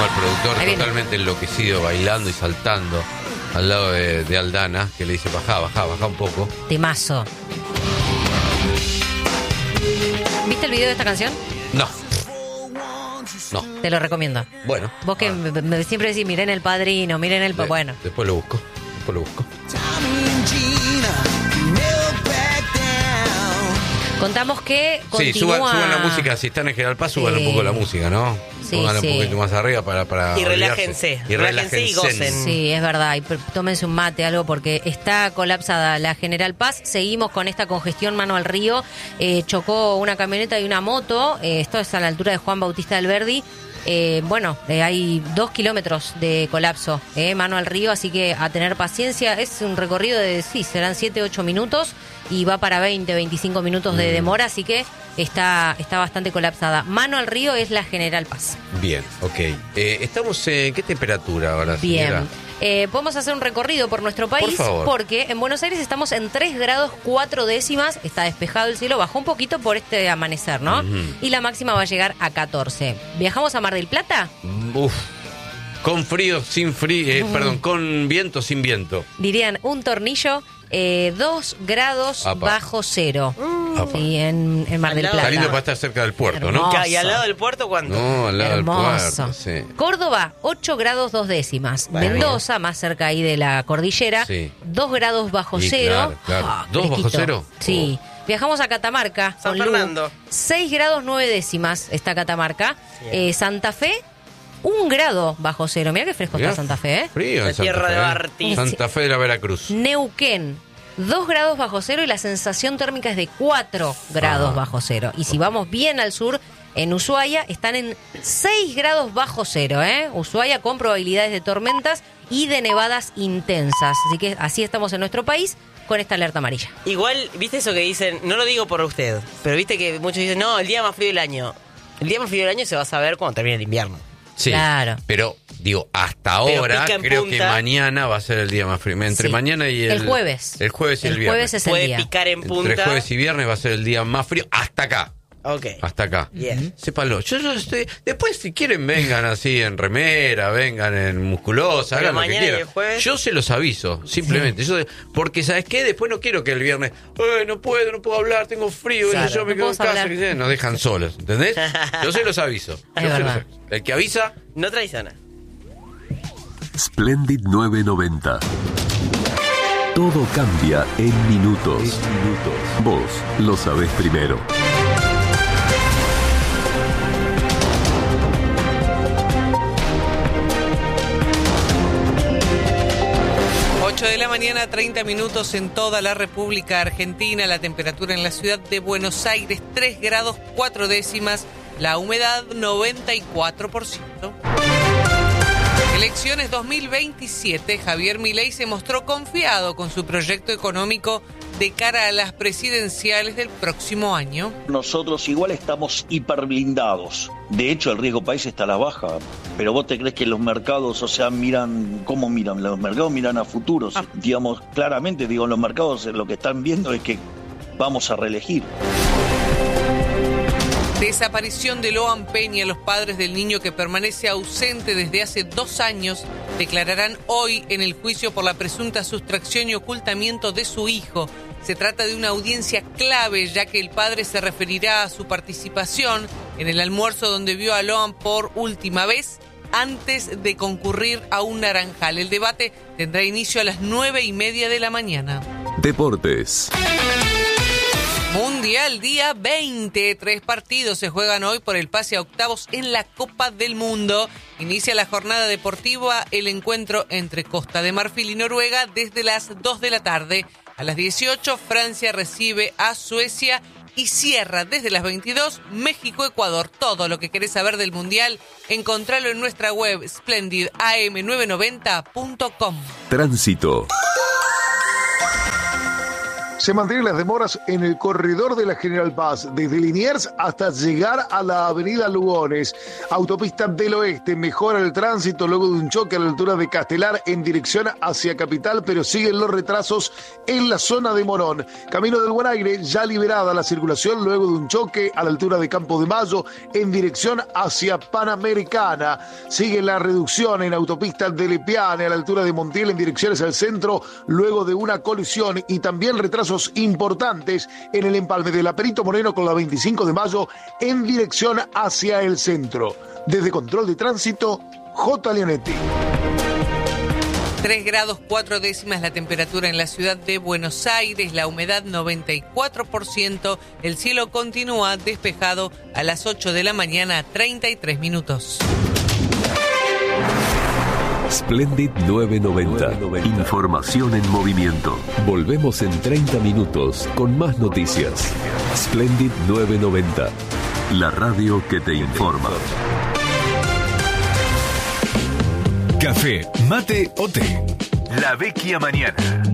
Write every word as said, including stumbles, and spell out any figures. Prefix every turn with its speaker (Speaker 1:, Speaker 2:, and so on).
Speaker 1: al productor totalmente enloquecido, bailando y saltando al lado de, de Aldana, que le dice, bajá, bajá, bajá un poco.
Speaker 2: Temazo. ¿Viste el video de esta canción?
Speaker 1: No. No.
Speaker 2: Te lo recomiendo.
Speaker 1: Bueno.
Speaker 2: Vos que
Speaker 1: ah.
Speaker 2: me, me, siempre decís, miren el Padrino, miren el...
Speaker 1: De,
Speaker 2: bueno.
Speaker 1: Después lo busco, después lo busco.
Speaker 2: Contamos que continúa...
Speaker 1: Sí, suban, suban la música, si están en General Paz, suban sí. un poco la música, ¿no?
Speaker 2: Sí,
Speaker 1: Pónganla
Speaker 2: sí.
Speaker 1: un poquito más arriba para... para
Speaker 3: y relájense,
Speaker 1: y
Speaker 3: relájense y gocen.
Speaker 2: Sí, es verdad, y tómense un mate, algo, porque está colapsada la General Paz. Seguimos con esta congestión mano al río. Eh, chocó una camioneta y una moto, eh, esto es a la altura de Juan Bautista Alberdi. Eh, bueno, eh, hay dos kilómetros de colapso, eh, mano al río, así que a tener paciencia. Es un recorrido de, sí, serán siete, ocho minutos y va para veinte, veinticinco minutos de demora, así que está, está bastante colapsada. Mano al río es la General Paz.
Speaker 1: Bien, ok. Eh, ¿Estamos en qué temperatura ahora, señora?
Speaker 2: Bien. Eh, podemos hacer un recorrido por nuestro país,
Speaker 1: por favor.
Speaker 2: Porque en Buenos Aires estamos en tres grados cuatro décimas, está despejado el cielo, bajó un poquito por este amanecer, ¿no? Uh-huh. Y la máxima va a llegar a catorce. ¿Viajamos a Mar del Plata?
Speaker 1: Uf, con frío, sin frío, eh, uh-huh. perdón, con viento, sin viento.
Speaker 2: Dirían un tornillo, eh, dos grados Apa. bajo cero. Uh, sí, en, en Mar del Plata.
Speaker 1: Está lindo para estar cerca del puerto,
Speaker 2: Hermoso.
Speaker 1: ¿no?
Speaker 3: ¿Y al lado del puerto cuánto?
Speaker 1: No, al lado
Speaker 2: Hermoso.
Speaker 1: del puerto, sí.
Speaker 2: Córdoba, ocho grados dos décimas. Bueno. Mendoza, más cerca ahí de la cordillera, sí. dos grados bajo
Speaker 1: sí,
Speaker 2: cero.
Speaker 1: Claro, claro.
Speaker 2: Oh,
Speaker 1: ¿Dos bajo cero?
Speaker 2: Sí.
Speaker 1: Oh.
Speaker 2: Viajamos a Catamarca.
Speaker 3: San Fernando.
Speaker 2: seis grados nueve décimas está Catamarca. Sí. Eh, Santa Fe, un grado bajo cero. Mirá qué fresco Mirá, está Santa Fe, ¿eh?
Speaker 1: Frío
Speaker 3: la tierra
Speaker 1: Fe,
Speaker 3: de Barty.
Speaker 1: Santa Fe de la Veracruz.
Speaker 2: Neuquén, dos grados bajo cero y la sensación térmica es de cuatro grados ah. bajo cero. Y si vamos bien al sur, en Ushuaia están en seis grados bajo cero, ¿eh? Ushuaia con probabilidades de tormentas y de nevadas intensas. Así que así estamos en nuestro país con esta alerta amarilla.
Speaker 3: Igual, ¿viste eso que dicen? No lo digo por usted, pero viste que muchos dicen, no, el día más frío del año. El día más frío del año se va a saber cuando termine el invierno.
Speaker 1: Sí, claro. Pero, digo, hasta ahora creo punta. que mañana va a ser el día más frío. Entre sí. mañana y el...
Speaker 2: El jueves.
Speaker 1: El jueves y el,
Speaker 2: el
Speaker 1: viernes.
Speaker 2: Jueves es el
Speaker 3: Puede
Speaker 2: día.
Speaker 3: picar en punta.
Speaker 1: Entre jueves y viernes va a ser el día más frío hasta acá.
Speaker 3: Ok.
Speaker 1: Hasta acá.
Speaker 3: Bien.
Speaker 1: Sépalo. Yo, yo estoy... Después, si quieren, vengan así en remera, vengan en musculosa, hagan lo que quieran. Jueves... Yo se los aviso, simplemente. Sí. Yo, porque, ¿sabes qué? Después no quiero que el viernes, eh, no puedo, no puedo hablar, tengo frío, claro, yo me
Speaker 2: no
Speaker 1: quedo en casa. Que nos dejan solos, ¿entendés? Yo se los aviso. Yo se los aviso. El que avisa...
Speaker 3: No traiciona.
Speaker 4: Splendid nueve noventa. Todo cambia en minutos. En minutos. Vos lo sabés primero.
Speaker 5: ocho de la mañana, treinta minutos en toda la República Argentina. La temperatura en la ciudad de Buenos Aires, tres grados cuatro décimas. La humedad, noventa y cuatro por ciento. Elecciones dos mil veintisiete, Javier Milei se mostró confiado con su proyecto económico de cara a las presidenciales del próximo año.
Speaker 6: Nosotros igual estamos hiperblindados. De hecho, el riesgo país está a la baja. Pero vos te crees que los mercados, o sea, miran, ¿cómo miran? Los mercados miran a futuros. Ah. Digamos, claramente, digo, los mercados lo que están viendo es que vamos a reelegir.
Speaker 5: Desaparición de Loan Peña. Los padres del niño que permanece ausente desde hace dos años declararán hoy en el juicio por la presunta sustracción y ocultamiento de su hijo. Se trata de una audiencia clave, ya que el padre se referirá a su participación en el almuerzo donde vio a Loan por última vez antes de concurrir a un naranjal. El debate tendrá inicio a las nueve y media de la mañana.
Speaker 4: Deportes.
Speaker 5: Mundial día veinte. Tres partidos se juegan hoy por el pase a octavos en la Copa del Mundo. Inicia la jornada deportiva el encuentro entre Costa de Marfil y Noruega desde las dos de la tarde. A las dieciocho, Francia recibe a Suecia y cierra desde las veintidós México-Ecuador. Todo lo que querés saber del Mundial, encontralo en nuestra web splendid a m novecientos noventa punto com.
Speaker 4: Tránsito.
Speaker 7: Se mantienen las demoras en el corredor de la General Paz, desde Liniers hasta llegar a la avenida Lugones. Autopista del Oeste mejora el tránsito luego de un choque a la altura de Castelar en dirección hacia Capital, pero siguen los retrasos en la zona de Morón. Camino del Buen Aire, ya liberada la circulación luego de un choque a la altura de Campo de Mayo en dirección hacia Panamericana. Sigue la reducción en autopista del Epiane a la altura de Montiel en direcciones al centro luego de una colisión, y también retrasos importantes en el empalme de la Perito Moreno con la veinticinco de mayo en dirección hacia el centro. Desde Control de Tránsito, J. Leonetti.
Speaker 5: tres grados cuatro décimas la temperatura en la ciudad de Buenos Aires, la humedad noventa y cuatro por ciento, el cielo continúa despejado a las ocho de la mañana, treinta y tres minutos.
Speaker 4: Splendid nueve noventa. Información en movimiento. Volvemos en treinta minutos con más noticias. Splendid nueve noventa. La radio que te informa.
Speaker 8: Café, mate o té. La Vecchia Mañana.